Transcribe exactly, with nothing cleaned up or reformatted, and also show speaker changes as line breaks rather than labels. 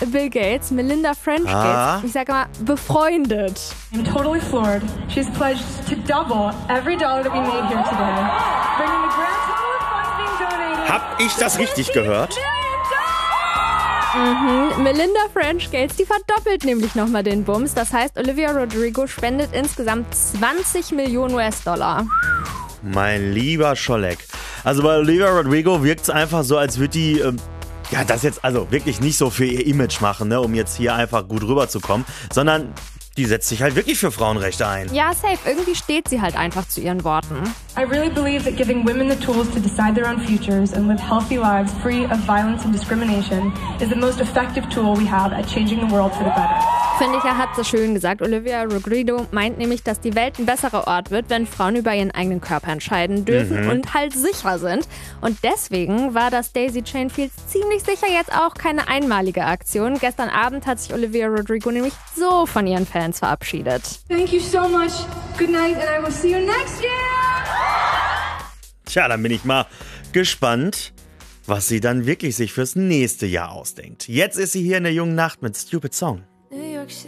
Bill Gates, Melinda French
Ah.
Gates, ich sage mal, befreundet.
I'm totally floored. She's pledged to double every dollar that we made here today, bringing the grand total of funds being donated.
Hab ich das richtig gehört?
Mhm. Melinda French Gates, die verdoppelt nämlich nochmal den Bums. Das heißt, Olivia Rodrigo spendet insgesamt zwanzig Millionen U S-Dollar.
Mein lieber Scholleck. Also bei Olivia Rodrigo wirkt es einfach so, als würde die ähm, ja, das jetzt also wirklich nicht so für ihr Image machen, ne, um jetzt hier einfach gut rüberzukommen, sondern die setzt sich halt wirklich für Frauenrechte ein.
Ja, safe. Irgendwie steht sie halt einfach zu ihren Worten.
I really believe that giving women the tools to decide their own futures and live healthy lives free of violence and discrimination is the most effective tool we have at changing the world for the better.
Finde ich, er hat es schön gesagt. Olivia Rodrigo meint nämlich, dass die Welt ein besserer Ort wird, wenn Frauen über ihren eigenen Körper entscheiden dürfen
Mhm.
und halt sicher sind. Und deswegen war das Daisy Chain Fields ziemlich sicher jetzt auch keine einmalige Aktion. Gestern Abend hat sich Olivia Rodrigo nämlich so von ihren Fans verabschiedet.
Thank you so much. Good night and I will see you next year.
Tja, dann bin ich mal gespannt, was sie dann wirklich sich fürs nächste Jahr ausdenkt. Jetzt ist sie hier in der jungen Nacht mit Stupid Song.